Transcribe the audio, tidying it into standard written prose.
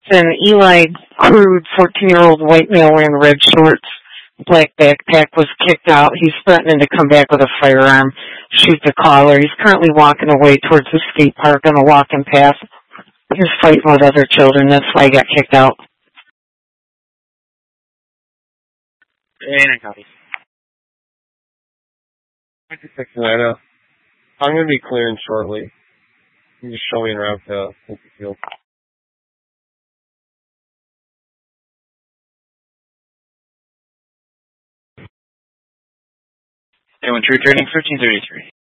Then Eli Crude, 14-year-old white male wearing red shorts, black backpack, was kicked out. He's threatening to come back with a firearm, shoot the caller. He's currently walking away towards the skate park on a walking path. He was fighting with other children. That's why he got kicked out. And I copy. 56 Atlanta. I'm going to be clearing shortly. You can just show me en route to Field. Anyone true turning 1333.